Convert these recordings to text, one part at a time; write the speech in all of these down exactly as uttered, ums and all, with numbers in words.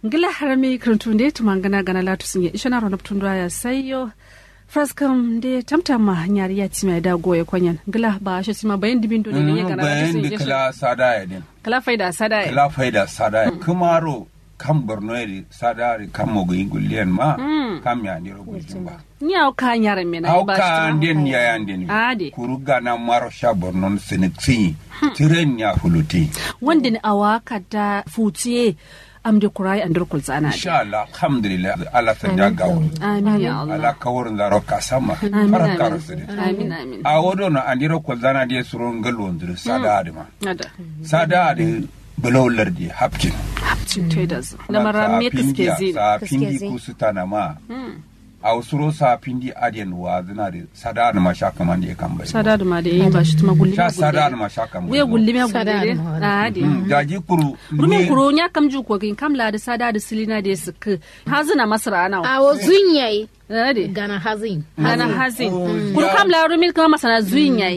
ngila harami kruntunde tumangana gana latu sinye ishana rona ptundwa ya sayo fraskam de tamtama nyari ya tima da goye kwanyan ngila ba shi sima bayan dibin dole ne gana latu sinye kala sada ya din kala faida sada ya kala faida sada ya kumaro kam bornoeri sada ri kam mogo ingulien ma kam ya ndiro gultimba nyaw ka nyare mena ba shi ka den ya ya den kuruga na maro sha bornon senexi tiren ya fuluti wanda ni awaka da futiye amde kurai andur kulzana insha Allah alhamdulillah Allah sanja gawo amin ya Allah Allah kawur da roka sama farakaro sidi amin amin a wodo no andiro kulzana de suron galo ndur sada adima sada ade belawlar di hapkin hapkin traders na marame kiske zin sa pindi kusutana ma a usuro sa pindi adien wa zina de sada da mashaka man de kan bai sada da ma de yi ba shi tuma gulli sha sada da mashaka man we gulli me gulli a de gaji kuru rume kuru nya kam ju ko kin kamla da sada da silina de suk hazina masra ana a wo zunyai ade gana hazin gana hazin kuru kamla rume kama masana zunyai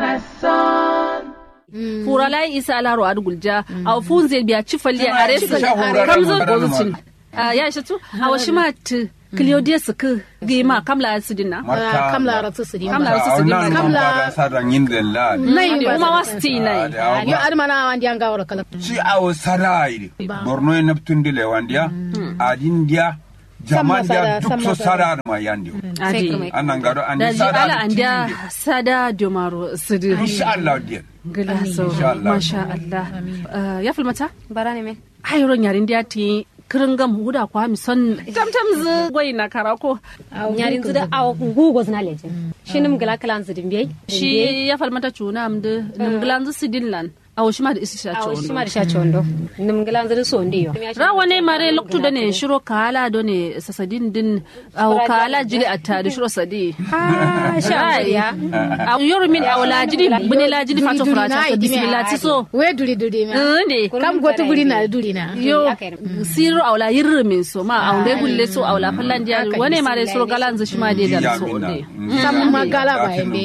fura lai isa ala ro adgulja a funze biya cifalli a resu kamzo gozucin ya shi tu a washimat Kiliyodiya suka gima kamla sidina kamla ratu sidina kamla ratu sidina kamla sadan yin dalla nai kuma wasti nai yo admana wandi anga wala kala ci awo sarai borno en neptun dile wandia adin dia jaman dia duk so sarar ma yandi anan gado andi sada andia sada domaro sidi insha Allah dia gila so masha Allah ya filmata barane me ayron yarin dia ti kiringam huda kwa mi son tamtam zu goyi na karako nyarin zu da aw gugo zna leje shinim gala kalan zu dimbe shi ya falmata chuna amde nim glan zu sidinlan aw shima da isha chondo aw shima da sha chondo nim glan zu so ndiyo rawane mare loktu da ne shiro kala do ne sasadin din aw kala jili atta da shiro sadi ha sha ya aw yormin aw la jili bune la jili fato frata bismillah tiso we duri duri na ne kam goto guri na duri na yo siro awla yirmin so ma awde gulle so awla fallan dia wane mare suro galan zu shima de da so de sam magala ba ende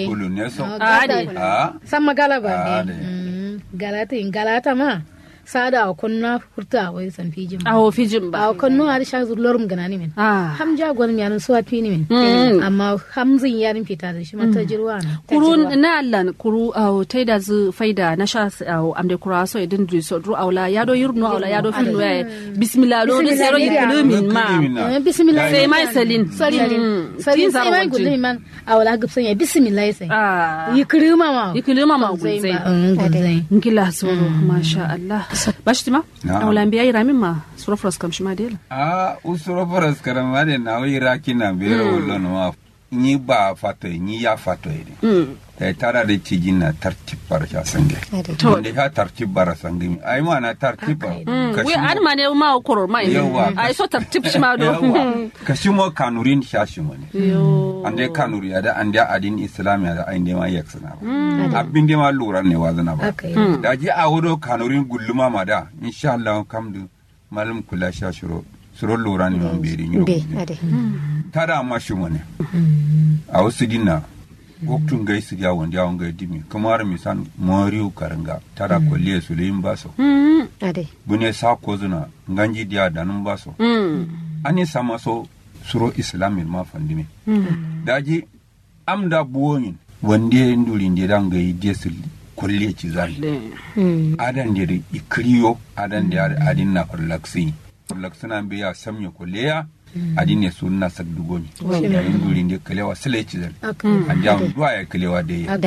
ade sam magala ba ende galata in galata ma sada a kunna furta wai san fijin ba awo fijin ba a kunno har sha zulorum ganani min ham jagon mi yaran suwa fini min amma hamzin yarin fita da shi mata jirwa na kuru na Allah kuru awo taida zu faida na sha awo amde kura so idin dri so dru awla yado yurno awla yado fin ya bismillah do ni sero yikulumin ma bismillah sai mai salin salin salin sai mai gulmin man awla gubsan ya bismillah sai yikuluma ma yikuluma ma gulzai ngila so masha Allah bashtima awla biya iramin ma surafras kam shima dela ah usurafras karama de na wira kina bero wollo no ni ba fato ni ya fato ide eh tara de cijina tartib bar ja sange to de ha tartib bar sange ai ma na tartib we an ma ne ma koror mai ai so tartib shima do kashimo kanurin shashimo ne ande kanuri ada ande adin islamiya da ai ne ma yaksana ba abin de ma lura ne wazana ba da ji a wodo kanurin gulluma ma da insha Allah kamdu malum kula shashuro suro lura ne man beri ni tada ma shi ne a wasu dinna waktun gai su ja wanda yawon gai dimi kamar misan moriu karanga tada kwalliya su leyin baso bune sa ko zuna ganji diya da nun baso ani sama so suro islamin ma fandime daji amda buwoyin wanda nduri ndi dan gai desul kwalliya ci zai adan da ikriyo adan da adin na relaxing relaxina biya samnya kwalliya adine sunna sagdugoni yayin duri ndi kalewa sileci zan an jawo duwa ya kalewa da ya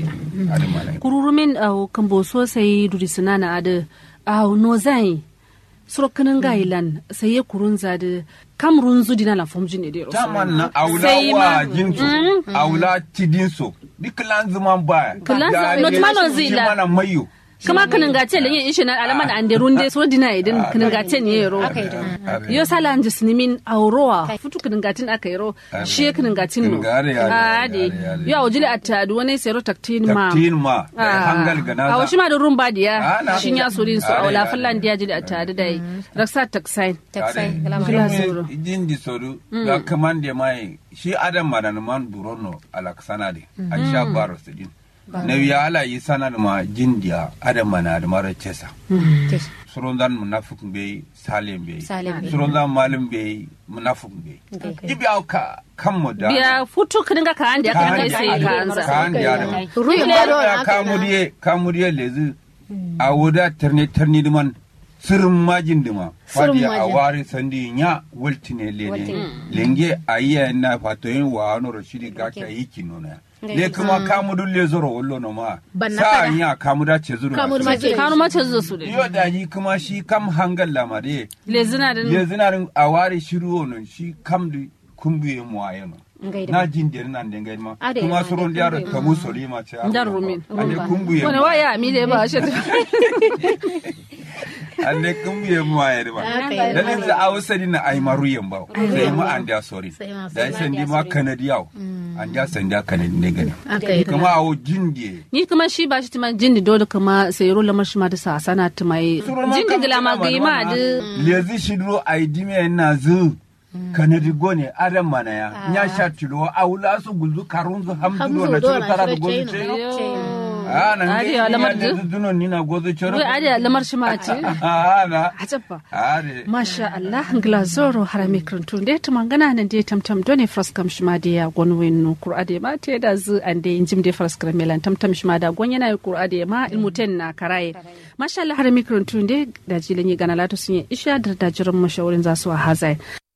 kururumin au kambo sosai duri sunana ada au no zai surkanin gailan sai ya kurun zada kamrun zudi na lafom jine de rosa taman na aula wa jinsu aula tidinso diklan zaman baya klan no tmano zila mana mayo kama kanin gace le yin ishin alaman an de runde so dina idin kanin gace ne yero yo salan jisnimin aurowa futu kanin gatin aka yero shi kanin gatin no ade yo awjili attadu wani sero taktin ma taktin ma hangal gana awo shi ma da rumba diya shin ya surin su awla fallan diya jili attadu dai raksa taksain taksain kala zuro idin di soru ga kaman de mai shi adam manan man burono alaksana de aisha baro sidin na wiya ala yi sanar ma jindiya adam mana da mara cesa suron zan munafik be salim be suron zan malim be munafik be ibi au ka kan mu da biya futu kin ga kan da kan sai kan sa kan ya da ruwa ka mudiye ka mudiye lezi a woda tarne tarni diman sirrin majin dima fadi a wari sandi nya wultine lene lenge ayya na fatoyin wa no rashidi ga ka yiki nona le kuma kamudu le zoro wallo no ma sa nya kamuda ce zuru kamudu ma ce kanu ma ce zo su de yo da yi kuma shi kam hangal lamade le zinarin le zinarin a wari shiru no shi kam du kumbuye mu ayeno na jin der nan de ngai ma kuma suron diaro kamu solima ce dar rumin ande kumbuye wani waya mi le ba shi ande kumbuye mu ayere ba dalin da awsari na ay maruyen ba sai mu anda sorry da sai ndi ma kanadiyawo an ja sanda kanadi ne gani kuma awo jindi ni kuma shi ba shi tuma jindi dole kuma sai ro lamar shi ma da sa sana tuma jindi gila ma ga ma da lezi shi duro ay dime na zu kanadi gone adam mana ya nya shatilo awula su gulzu karunzu hamdu na tara tara gozu ce ah nan ne lamar da dunon ni na gozu ce wai ari lamar shi ma ce ah na ajabba are masha Allah glazoro harami krantun da tuma ngana nan da tamtam done fraskam shi ma da ya gonwin no qur'ade ma te da zu ande injim da fraskam melan tamtam shi ma da gon yana qur'ade ma ilmuten na karaye masha Allah harami krantun da da jilin yi gana latu sun yi isha da dajirin mashawarin zasu a hazai